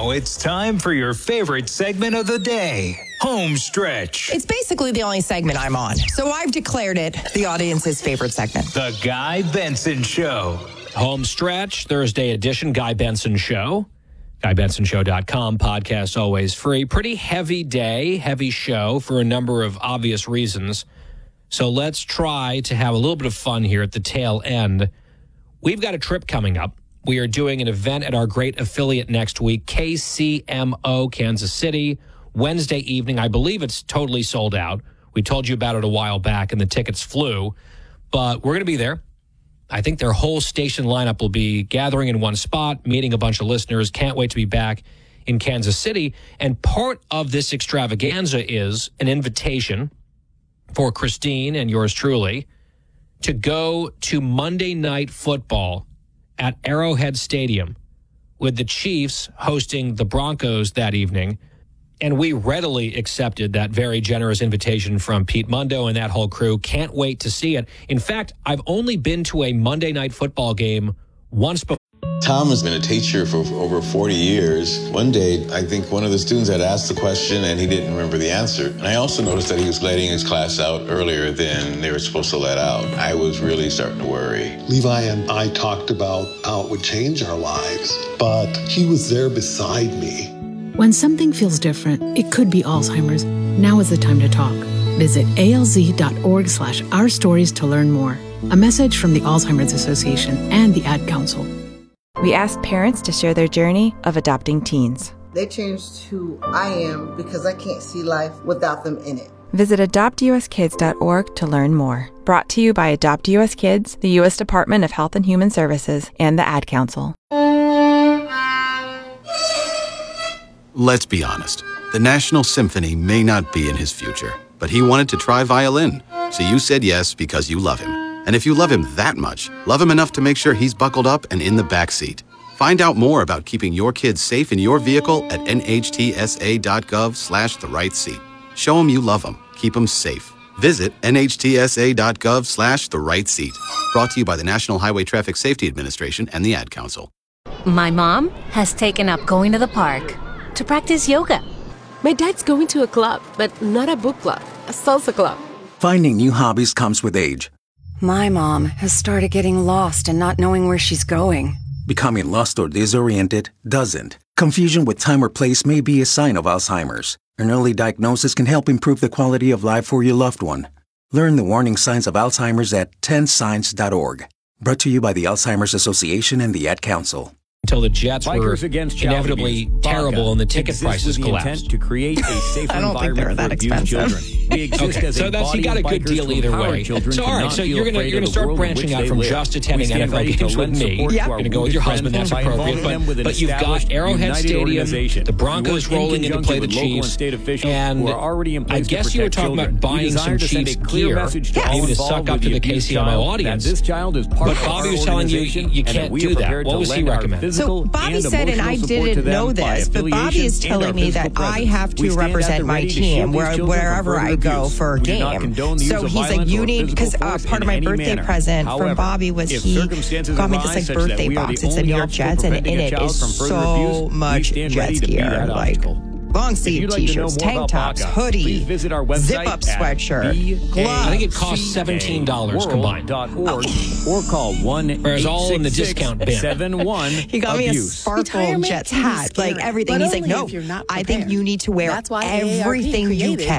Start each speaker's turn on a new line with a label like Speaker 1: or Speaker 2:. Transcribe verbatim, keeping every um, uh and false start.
Speaker 1: Now it's time for your favorite segment of the day, Home Stretch.
Speaker 2: It's basically the only segment I'm on, so I've declared it the audience's favorite segment.
Speaker 1: The Guy Benson Show.
Speaker 3: Home Stretch, Thursday edition, Guy Benson Show. guy benson show dot com, podcast always free. Pretty heavy day, heavy show for a number of obvious reasons. So let's try to have a little bit of fun here at the tail end. We've got a trip coming up. We are doing an event at our great affiliate next week, K C M O, Kansas City, Wednesday evening. I believe it's totally sold out. We told you about it a while back, and the tickets flew. But we're going to be there. I think their whole station lineup will be gathering in one spot, meeting a bunch of listeners. Can't wait to be back in Kansas City. And part of this extravaganza is an invitation for Christine and yours truly to go to Monday Night Football at Arrowhead Stadium with the Chiefs hosting the Broncos that evening. And we readily accepted that very generous invitation from Pete Mundo and that whole crew. Can't wait to see it. In fact, I've only been to a Monday Night Football game once before.
Speaker 4: Tom has been a teacher for over forty years. One day, I think one of the students had asked the question and he didn't remember the answer. And I also noticed that he was letting his class out earlier than they were supposed to let out. I was really starting to worry.
Speaker 5: Levi and I talked about how it would change our lives, but he was there beside me.
Speaker 6: When something feels different, it could be Alzheimer's. Now is the time to talk. Visit alz.org slash our stories to learn more. A message from the Alzheimer's Association and the Ad Council.
Speaker 7: We asked parents to share their journey of adopting teens.
Speaker 8: They changed who I am because I can't see life without them in it.
Speaker 7: Visit adopt u s kids dot org to learn more. Brought to you by Adopt U S Kids, the U S Department of Health and Human Services, and the Ad Council.
Speaker 9: Let's be honest. The National Symphony may not be in his future, but he wanted to try violin. So you said yes because you love him. And if you love him that much, love him enough to make sure he's buckled up and in the back seat. Find out more about keeping your kids safe in your vehicle at nhtsa.gov slash the right seat. Show him you love him. Keep him safe. Visit nhtsa.gov slash the right seat. Brought to you by the National Highway Traffic Safety Administration and the Ad Council.
Speaker 10: My mom has taken up going to the park to practice yoga.
Speaker 11: My dad's going to a club, but not a book club, a salsa club.
Speaker 12: Finding new hobbies comes with age.
Speaker 13: My mom has started getting lost and not knowing where she's going.
Speaker 12: Becoming lost or disoriented doesn't. Confusion with time or place may be a sign of Alzheimer's. An early diagnosis can help improve the quality of life for your loved one. Learn the warning signs of Alzheimer's at ten signs dot org. Brought to you by the Alzheimer's Association and the Ad Council.
Speaker 3: Until the Jets were inevitably terrible and the ticket prices collapsed.
Speaker 14: To create a safe
Speaker 2: I don't think they're that expensive.
Speaker 3: Okay, so that's you got a good deal either way. So all right, so you're gonna you're gonna start branching out from just attending N F L games with me. You're gonna go with your husband. That's appropriate. But but you've got Arrowhead Stadium, the Broncos rolling in to play the Chiefs, and I guess you were talking about buying some Chiefs gear, maybe to suck up to the K C M O audience. But Bobby was telling you you can't do that. What was he recommending?
Speaker 2: So Bobby said, and I didn't know this, but Bobby is telling me that I have to represent my team where, wherever I go for a game. So he's like, you need, because uh, part of my birthday present from Bobby was he got me this like birthday box. It's a New York Jets, and in it is so much Jets gear, like long sleeve t-shirts, tank tops, hoodie, zip-up sweatshirt, gloves.
Speaker 3: I think it costs seventeen dollars combined.
Speaker 14: Or call one eight six
Speaker 3: all in the discount bin.
Speaker 14: six seven one
Speaker 2: He got me a sparkle Jets hat, like everything. He's like, no, I think you need to wear everything you can.